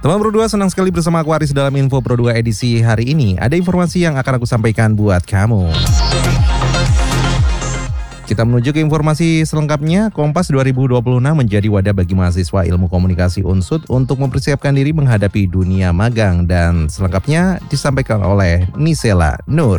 Teman Pro2, senang sekali bersama aku Aris dalam Info Pro2 edisi hari ini. Ada informasi yang akan aku sampaikan buat kamu. Kita menuju ke informasi selengkapnya. Kompas 2026 menjadi wadah bagi mahasiswa Ilmu Komunikasi UNSUD untuk mempersiapkan diri menghadapi dunia magang. Dan selengkapnya disampaikan oleh Nisela Nur.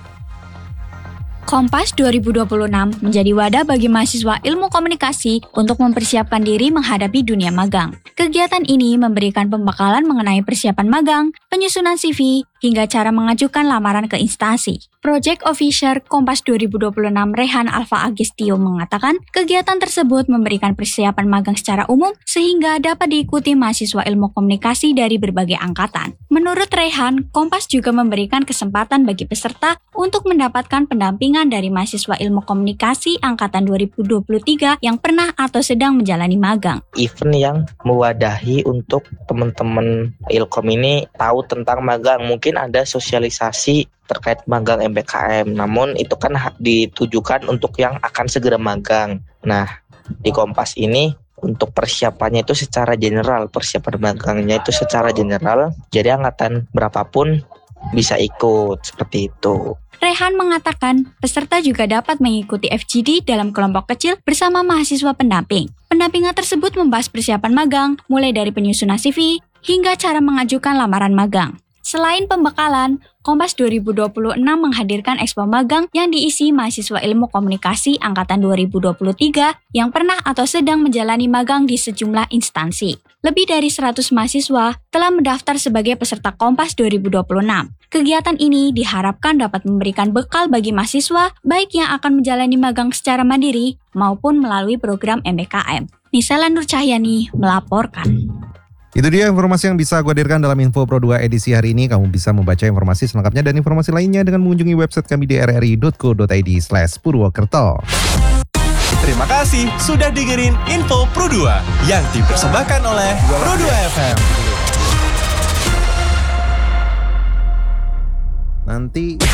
Kompas 2026 menjadi wadah bagi mahasiswa Ilmu Komunikasi untuk mempersiapkan diri menghadapi dunia magang. Kegiatan ini memberikan pembekalan mengenai persiapan magang, penyusunan CV, hingga cara mengajukan lamaran ke instansi. Project Officer Kompas 2026 Rehan Alfa Agestio mengatakan, kegiatan tersebut memberikan persiapan magang secara umum sehingga dapat diikuti mahasiswa Ilmu Komunikasi dari berbagai angkatan. Menurut Rehan, Kompas juga memberikan kesempatan bagi peserta untuk mendapatkan pendampingan dari mahasiswa Ilmu Komunikasi angkatan 2023 yang pernah atau sedang menjalani magang. Event yang mewadahi untuk teman-teman Ilkom ini tahu tentang magang. Mungkin ada sosialisasi terkait magang MBKM, namun itu kan ditujukan untuk yang akan segera magang. Nah, di Kompas ini untuk persiapannya itu secara general, persiapan magangnya itu secara general, jadi angkatan berapapun bisa ikut, seperti itu. Rehan mengatakan, peserta juga dapat mengikuti FGD dalam kelompok kecil bersama mahasiswa pendamping. Pendampingan tersebut membahas persiapan magang, mulai dari penyusunan CV, hingga cara mengajukan lamaran magang. Selain pembekalan, Kompas 2026 menghadirkan Expo Magang yang diisi mahasiswa Ilmu Komunikasi angkatan 2023 yang pernah atau sedang menjalani magang di sejumlah instansi. Lebih dari 100 mahasiswa telah mendaftar sebagai peserta Kompas 2026. Kegiatan ini diharapkan dapat memberikan bekal bagi mahasiswa baik yang akan menjalani magang secara mandiri maupun melalui program MBKM. Nisela Nur Cahyani melaporkan. Itu dia informasi yang bisa gue hadirkan dalam Info Pro2 edisi hari ini. Kamu bisa membaca informasi selengkapnya dan informasi lainnya dengan mengunjungi website kami di rri.co.id/Purwokerto. Terima kasih sudah dengerin Info Pro2 yang dipersembahkan oleh Pro2 FM. Nanti